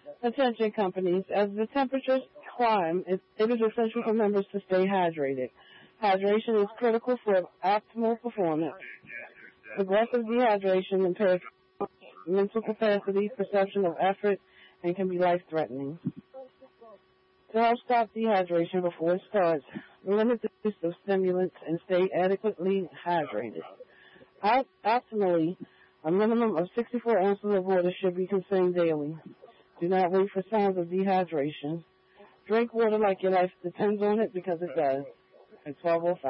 Attention companies, as the temperatures climb, it is essential for members to stay hydrated. Hydration is critical for optimal performance. Aggressive dehydration impairs mental capacity, perception of effort, and can be life-threatening. To help stop dehydration before it starts, limit the use of stimulants and stay adequately hydrated. Optimally, a minimum of 64 ounces of water should be consumed daily. Do not wait for signs of dehydration. Drink water like your life depends on it, because it does. At 12:05.